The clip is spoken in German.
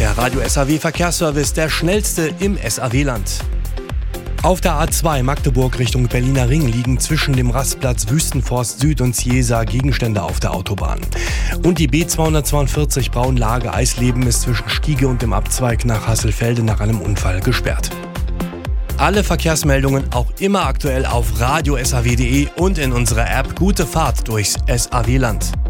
Der Radio SAW Verkehrsservice, der schnellste im SAW-Land. Auf der A2 Magdeburg Richtung Berliner Ring liegen zwischen dem Rastplatz Wüstenforst Süd und Ciesa Gegenstände auf der Autobahn. Und die B242 Braunlage-Eisleben ist zwischen Stiege und dem Abzweig nach Hasselfelde nach einem Unfall gesperrt. Alle Verkehrsmeldungen auch immer aktuell auf radio-saw.de und in unserer App Gute Fahrt durchs SAW-Land.